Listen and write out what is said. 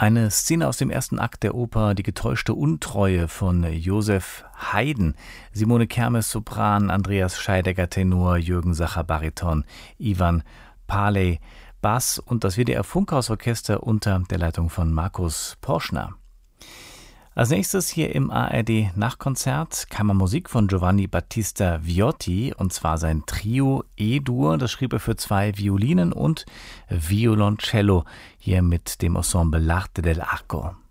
Eine Szene aus dem ersten Akt der Oper Die getäuschte Untreue von Joseph Haydn. Simone Kermes Sopran, Andreas Scheidegger Tenor, Jürgen Sacher Bariton, Ivan Paley Bass und das WDR Funkhausorchester unter der Leitung von Markus Porschner. Als nächstes hier im ARD Nachkonzert Kammermusik von Giovanni Battista Viotti, und zwar sein Trio E-Dur. Das schrieb er für 2 Violinen und Violoncello, hier mit dem Ensemble L'Arte dell'Arco.